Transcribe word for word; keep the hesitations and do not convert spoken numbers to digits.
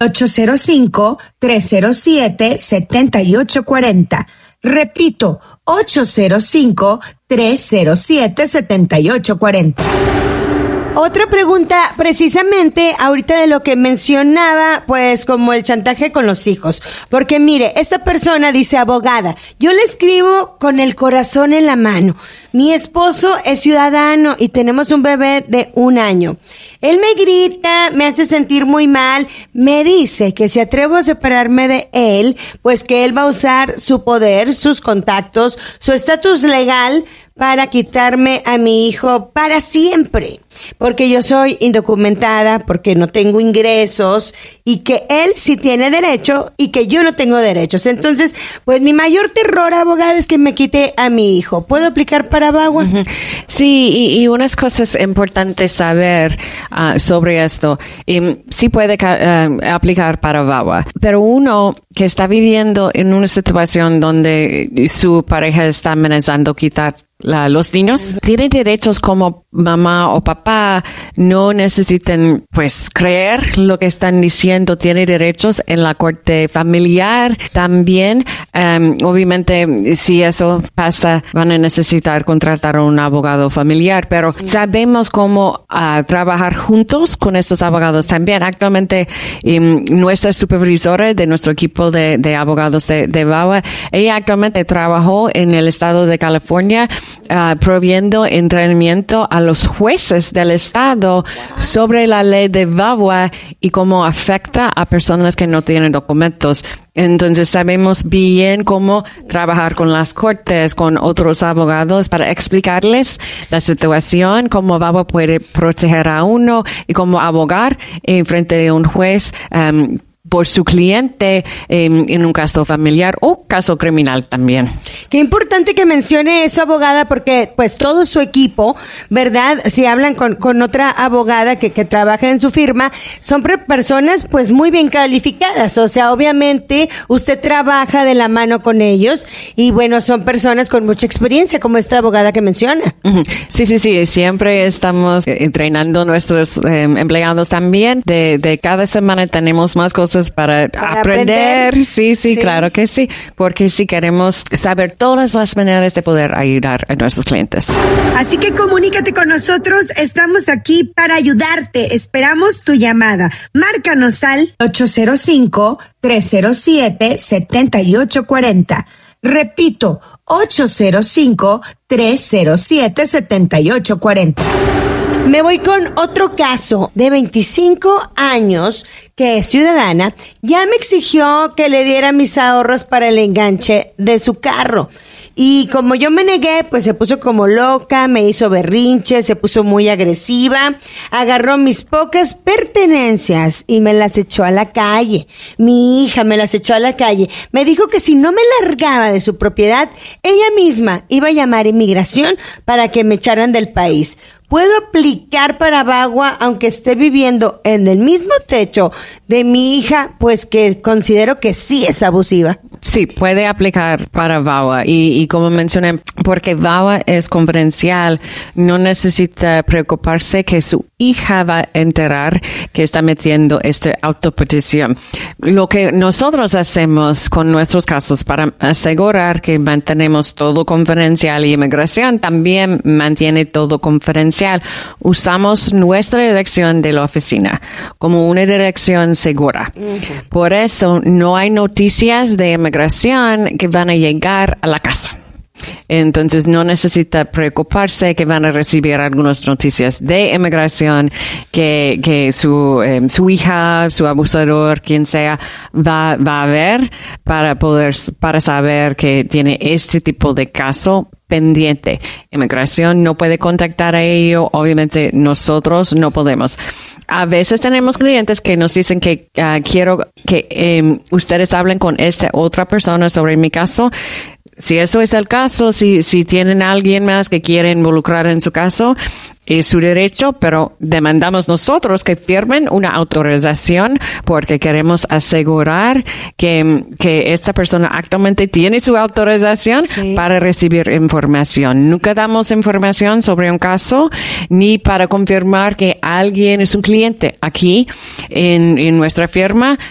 ocho cero cinco, tres cero siete, siete ocho cuatro cero. Repito, ocho cero cinco, tres cero siete, siete ocho cuatro cero. Otra pregunta, precisamente ahorita de lo que mencionaba, pues como el chantaje con los hijos. Porque mire, esta persona dice abogada, yo le escribo con el corazón en la mano. Mi esposo es ciudadano y tenemos un bebé de un año. Él me grita, me hace sentir muy mal, me dice que si atrevo a separarme de él, pues que él va a usar su poder, sus contactos, su estatus legal para quitarme a mi hijo para siempre, porque yo soy indocumentada, porque no tengo ingresos y que él sí tiene derecho y que yo no tengo derechos. Entonces, pues mi mayor terror, abogada, es que me quite a mi hijo. ¿Puedo aplicar para VAWA? Uh-huh. Sí, y, y unas cosas importantes saber uh, sobre esto. Y, sí puede uh, aplicar para VAWA, pero uno que está viviendo en una situación donde su pareja está amenazando quitar La, los niños tienen derechos como mamá o papá, no necesitan pues creer lo que están diciendo, tienen derechos en la corte familiar también. Um, obviamente si eso pasa van a necesitar contratar a un abogado familiar, pero sabemos cómo uh, trabajar juntos con estos abogados también. Actualmente um, nuestra supervisora de nuestro equipo de, de abogados de, de VAWA, ella actualmente trabajó en el estado de California Uh, proviendo entrenamiento a los jueces del estado sobre la ley de VAWA y cómo afecta a personas que no tienen documentos. Entonces sabemos bien cómo trabajar con las cortes, con otros abogados para explicarles la situación, cómo VAWA puede proteger a uno y cómo abogar en frente de un juez um, por su cliente eh, en un caso familiar o caso criminal también. Qué importante que mencione eso, abogada, porque pues todo su equipo, ¿verdad? Si hablan con, con otra abogada que, que trabaja en su firma, son pre- personas pues muy bien calificadas. O sea, obviamente usted trabaja de la mano con ellos y bueno, son personas con mucha experiencia, como esta abogada que menciona. Uh-huh. Sí, sí, sí. Siempre estamos entrenando nuestros eh, empleados también. De, de cada semana tenemos más cosas Para, para aprender. aprender. Sí, sí, sí, claro que sí, porque sí queremos saber todas las maneras de poder ayudar a nuestros clientes. Así que comunícate con nosotros, estamos aquí para ayudarte. Esperamos tu llamada. Márcanos al ocho cero cinco, tres cero siete, siete ocho cuatro cero. Repito, ocho cero cinco, tres cero siete, siete ocho cuatro cero. Me voy con otro caso de veinticinco años que es ciudadana. Ya me exigió que le diera mis ahorros para el enganche de su carro. Y como yo me negué, pues se puso como loca, me hizo berrinche, se puso muy agresiva, agarró mis pocas pertenencias y me las echó a la calle. Mi hija me las echó a la calle. Me dijo que si no me largaba de su propiedad, ella misma iba a llamar a inmigración para que me echaran del país. ¿Puedo aplicar para VAWA aunque esté viviendo en el mismo techo de mi hija? Pues que considero que sí es abusiva. Sí, puede aplicar para VAWA y, y como mencioné, porque VAWA es confidencial, no necesita preocuparse que su hija va a enterar que está metiendo esta autopetición. Lo que nosotros hacemos con nuestros casos para asegurar que mantenemos todo confidencial y inmigración también mantiene todo confidencial, usamos nuestra dirección de la oficina como una dirección segura. Uh-huh. Por eso no hay noticias de inmigración que van a llegar a la casa. Entonces no necesita preocuparse que van a recibir algunas noticias de inmigración que, que su, eh, su hija, su abusador, quien sea, va, va a ver para poder, para saber que tiene este tipo de caso pendiente. Inmigración no puede contactar a ello, obviamente nosotros no podemos. A veces tenemos clientes que nos dicen que uh, quiero que eh, ustedes hablen con esta otra persona sobre mi caso. Si eso es el caso, si, si tienen a alguien más que quiere involucrar en su caso, es su derecho, pero demandamos nosotros que firmen una autorización porque queremos asegurar que, que esta persona actualmente tiene su autorización sí. para recibir información. Nunca damos información sobre un caso ni para confirmar que alguien es un cliente. Aquí en, en nuestra firma